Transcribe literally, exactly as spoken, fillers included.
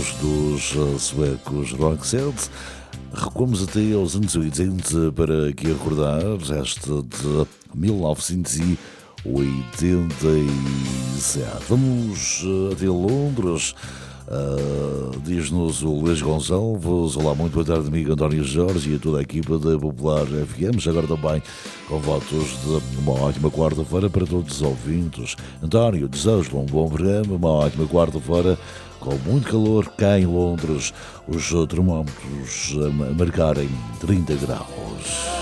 votos dos uh, suecos Roxette. Recuamos até aos anos oitenta para aqui recordar esta de mil novecentos e oitenta e sete. Vamos uh, até Londres. Uh, Diz-nos o Luís Gonçalves. Olá, muito boa tarde, amigo António Jorge e a toda a equipa da Popular F M. Agora também com votos de uma ótima quarta-feira para todos os ouvintes. António, desejo um bom programa, uma ótima quarta-feira com muito calor cá em Londres, os termómetros a marcarem trinta graus.